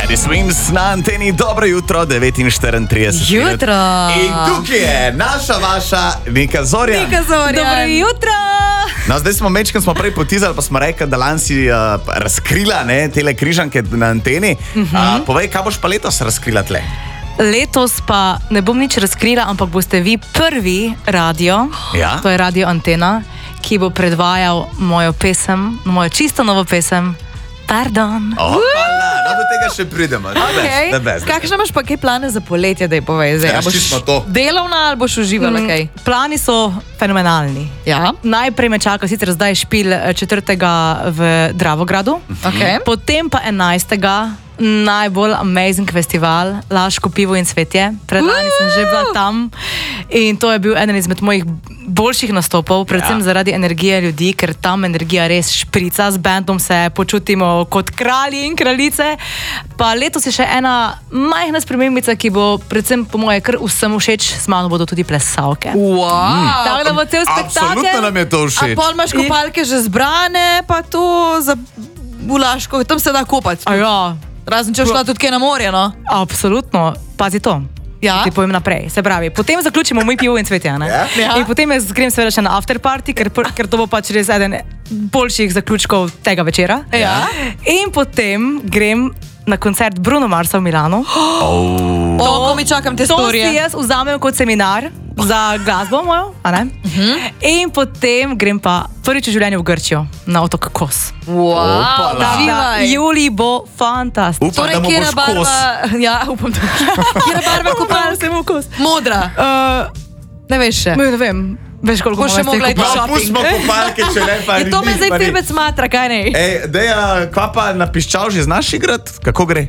Teddy Swims na anteni, dobro jutro, 49. Jutro. In tukaj je naša, vaša Nika Zorja. Dobro jutro. No, zdaj smo prej potizali, pa smo rekli, da lani si razkrila tele križanke na anteni. Povej, kaj boš pa letos razkrila tle? Letos pa ne bom nič razkrila, ampak boste vi prvi radio, to je Radio Antena, ki bo predvajal mojo pesem, mojo čisto novo pesem, Pardon. Hvala, do tega še pridemo. Kakšne imaš pa kaj plane za poletje, da je povej? Delovna ali boš uživala kaj? Plani so fenomenalni. Najprej me čaka sicer zdaj špil 4. v Dravogradu, potem pa 11. najbolj amazing festival, Laško pivo in cvetje. Predlani sem že bila tam in to je bil eden izmed mojih boljših nastopov, predvsem zaradi energije ljudi, ker tam energija res šprica, z bandom se počutimo kot kralji in kraljice. Pa letos je še ena majhna spremembica, ki bo predvsem po moje kar vsem všeč, s mano bodo tudi plesalke. Tako da bo cel spektakel. Absolutno nam je to všeč. A pol imaš kopalke že zbrane, pa to za Laško, tam se da kopati. Razen če šla tudi kaj na morje, no? Absolutno, pazi to. Ti povem naprej. Se pravi, potem zaključimo moj pivo in cvetje, ne? In potem jaz grem seveda še na afterparty, ker to bo pač res eden boljših zaključkov tega večera. In potem grem na koncert Bruno Marsa v Milanu. To mi čakam te storije. To si jaz vzamem kot seminar za glasbo mojo, a ne? In potem grem pa prvič v življenju v Grčijo, na otok Kos. Julij bo fantastičen. Upam, da mu boš Kos. Ja, upam, da boš. Kjera barva kopalke? Modra. Ne veš še? Ne vem. Veš, koliko bomo še mogla iti shopping. Pustimo kopalke, če ne pa je to me zdaj firbec smatra, kaj ne? Deja, kva pa na piščal že znaš igrat? Kako gre?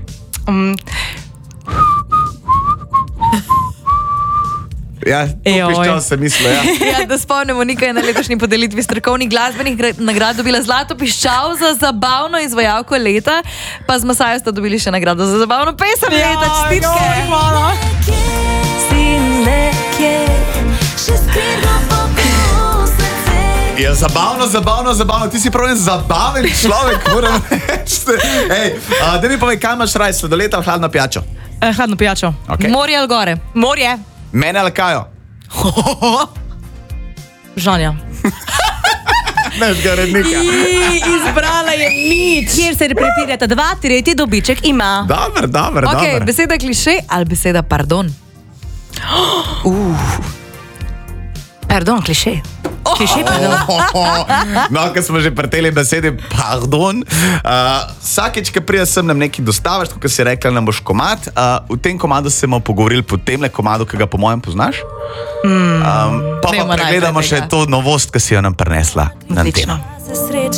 Piščal se misli, Da spomnimo, Nika je na letošnji podelitvi strokovnih glasbenih nagrad dobila zlato piščal za zabavno izvajalko leta, pa z Masajo sta dobili še nagrado za zabavno pesem leta. Čestitke! Ja, zabavno, ti si prav en zabaven človek, moram reči. Da mi povej, kaj imaš raj, sladoleta ali hladno pijačo? Hladno pijačo. Morje ali gore? Morje. Mene ali Kajo? Žanja. Neš ga rednika. Izbrala je nič. Kjer se prepirjata dva, tretji dobiček ima. Dobar. Ok, beseda kliše ali beseda pardon? Pardon, kliše. Kliše, pardon. No, ko smo že preteli besede pardon, vsakeč, ko prija sem nam nekaj dostavaš, ko si rekla, nam boš komad, v tem komadu se bomo pogovorili po temle komadu, ki ga po mojem poznaš. Pa pregledamo še to novost, ki si jo nam prinesla na anteno.